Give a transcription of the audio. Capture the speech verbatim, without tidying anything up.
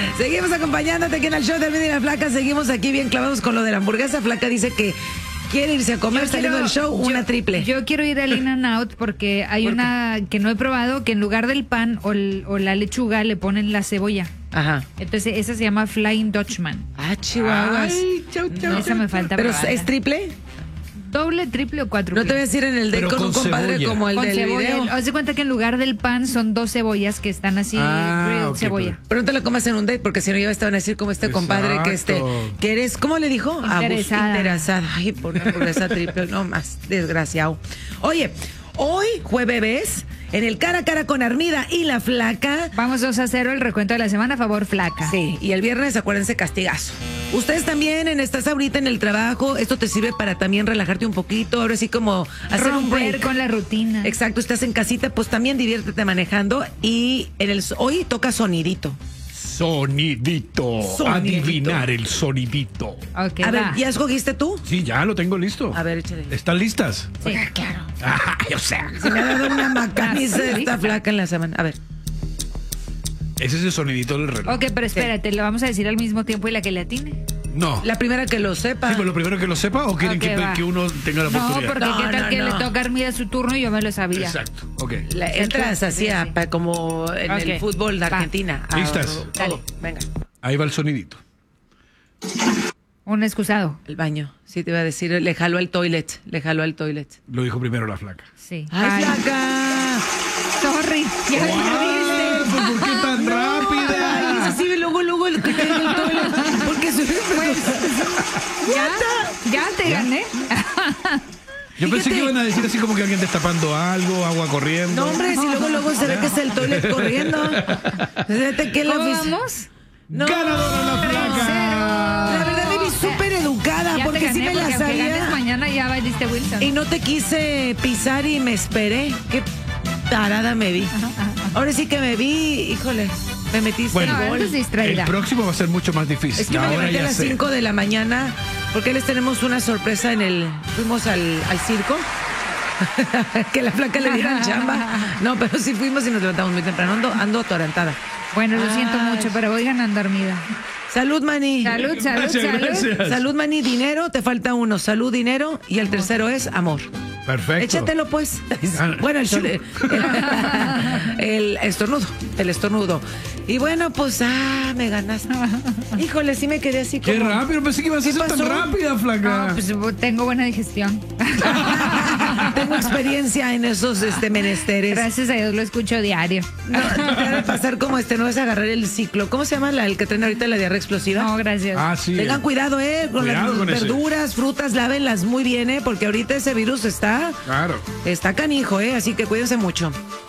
Seguimos acompañándote aquí en el show de Alvin y la Flaca. Seguimos aquí bien clavados con lo de la hamburguesa. Flaca dice que quiere irse a comer Yo saliendo quiero- del show yo- una triple. Yo quiero ir al In-N-Out porque hay ¿Por qué? una que no he probado, que en lugar del pan o, el- o la lechuga le ponen la cebolla. Ajá. Entonces esa se llama Flying Dutchman. Ah, chihuahuas. Ay, chau, chau, Esa chau, me chau. falta ¿Pero probarla. es triple? Doble, triple o No cuádruple. te voy a decir en el de Pero con un con compadre cebolla. como el Con del cebolla. video. Haz de cuenta que en lugar del pan son dos cebollas que están así, Ah, grilled ok, cebolla. Pero no te lo comas en un date porque si no ya te van a decir como este compadre que este Exacto. que eres, ¿cómo le dijo? Abus- Interesada. Interesada. Ay, por una hamburguesa triple, no más desgraciado. Oye, hoy jueves en el cara a cara con Armida y la Flaca. Vamos dos a cero el recuento de la semana a favor Flaca. Sí, y el viernes acuérdense castigazo. Ustedes también en estás ahorita en el trabajo, esto te sirve para también relajarte un poquito, ahora sí como hacer un Romper break. con la rutina. Exacto, estás en casita, pues también diviértete manejando y en el hoy toca sonidito. Sonidito. Sonidito. Adivinar el sonidito. Ok, A ver, va. ¿ya escogiste tú? Sí, ya lo tengo listo. A ver, échale. ¿Están listas? Sí. Claro. Ay, o sea, Se me ha dado una macaniza Ah, sí. esta Flaca en la semana. A ver. ese es el sonidito del reloj. Ok, pero espérate, lo vamos a decir al mismo tiempo y la que le atine. No. La primera que lo sepa. Sí, pues lo primero que lo sepa o quieren Ok, que, va. que uno tenga la No, oportunidad. porque No, qué tal no, que no. le toca a Armida su turno y yo me lo sabía. Exacto. Ok. La- entras así Sí, a- sí. pa- como en el Ok. fútbol de Va. Argentina. A- ¿Listas? todo. Dale. Venga. Ahí va el sonidito. Un excusado. El baño. Sí, te iba a decir, le jaló al toilet. Le jaló al toilet. Lo dijo primero la flaca. Sí. ¡Ay, Flaca! Sorry. Ya me ¡Wow! perdiste. ¿Por qué tan Ay, rápida? eso sí, luego, luego el que cae en el toilet. Porque soy Ya, ya te gané. Yo pensé Fíjate. que iban a decir así como que alguien destapando algo, agua corriendo. No, hombre, si luego, luego se ve que es el toilet corriendo. Fíjate que la ¿Cómo ofici- vamos? No. ¡Ganadora la flaca! La verdad me vi súper educada Ya porque te sí gané, me la porque aunque ganes sabía. mañana ya valiste Wilson. Y no te quise pisar y me esperé. Qué tarada me vi. Ahora sí que me vi, híjole, me metiste Bueno, No, el gol. eres El distraída. próximo va a ser mucho más difícil. Es que me Ahora levanté a ya las sé. cinco de la mañana porque les tenemos una sorpresa en el... Fuimos al, al circo. Que la Flaca le dieran chamba. No, pero sí fuimos y nos levantamos muy temprano. Ando, ando atorantada. Bueno, lo siento Ay. mucho, pero voy ganando, Armida. Salud, Mani. Salud, salud, Gracias, salud. gracias. Salud, Mani. Dinero, te falta uno. Salud, dinero. Y el tercero es amor. Perfecto. Échatelo, pues. Ah, Bueno, el, sí. el, el estornudo. El estornudo. Y bueno, pues, ah, me ganaste. Híjole, sí me quedé así Qué como... rápido, pensé que ibas a ¿Qué ser tan pasó? rápida, flaca. No, pues tengo buena digestión. Tengo experiencia en esos este, menesteres. Gracias a Dios lo escucho diario. No, no te debe pasar como este, no es agarrar el ciclo. ¿Cómo se llama la, el que traen ahorita la diarrea explosiva? No, gracias. Ah, sí. Tengan cuidado, eh, con Cuidado las con ese. verduras, frutas, lávenlas muy bien, eh, porque ahorita ese virus está, Claro. está canijo, eh, así que cuídense mucho.